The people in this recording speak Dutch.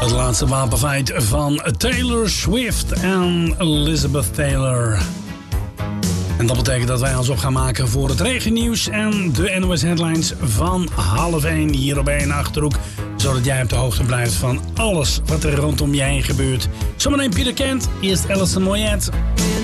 Het laatste wapenfeit van Taylor Swift en Elizabeth Taylor. En dat betekent dat wij ons op gaan maken voor het regennieuws en de NOS Headlines van 12:30 hier op 1 Achterhoek. Zodat jij op de hoogte blijft van alles wat er rondom je heen gebeurt. Zometeen Pieter Kent, eerst Alison Moyet.